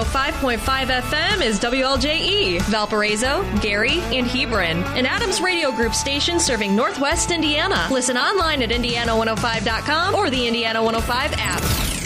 105.5 FM is WLJE, Valparaiso, Gary, and Hebron, an Adams Radio Group station serving Northwest Indiana. Listen online at Indiana105.com or the Indiana 105 app.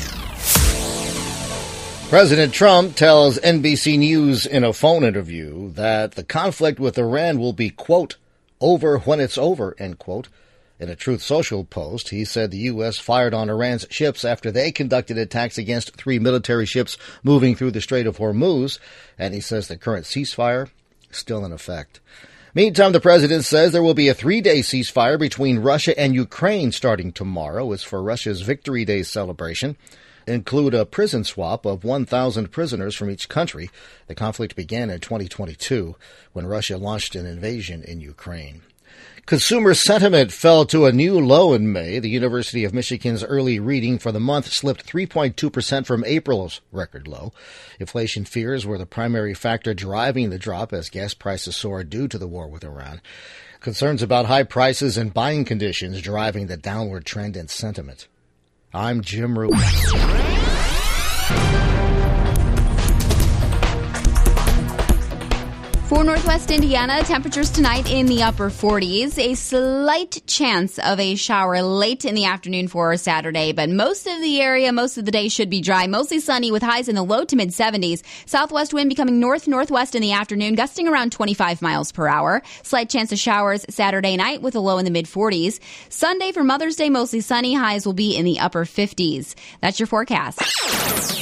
President Trump tells NBC News in a phone interview that the conflict with Iran will be, quote, over when it's over, end quote. In a Truth Social post, he said the U.S. fired on Iran's ships after they conducted attacks against 3 military ships moving through the Strait of Hormuz, and he says the current ceasefire is still in effect. Meantime, the president says there will be a 3-day ceasefire between Russia and Ukraine starting tomorrow. It's for Russia's Victory Day celebration. Include a prison swap of 1,000 prisoners from each country. The conflict began in 2022 when Russia launched an invasion in Ukraine. Consumer sentiment fell to a new low in May. The University of Michigan's early reading for the month slipped 3.2% from April's record low. Inflation fears were the primary factor driving the drop as gas prices soared due to the war with Iran. Concerns about high prices and buying conditions driving the downward trend in sentiment. I'm Jim Root. For Northwest Indiana, temperatures tonight in the upper 40s. A slight chance of a shower late in the afternoon for Saturday, but most of the area, most of the day should be dry. Mostly sunny with highs in the low to mid 70s. Southwest wind becoming north-northwest in the afternoon, gusting around 25 miles per hour. Slight chance of showers Saturday night with a low in the mid 40s. Sunday for Mother's Day, mostly sunny. Highs will be in the upper 50s. That's your forecast.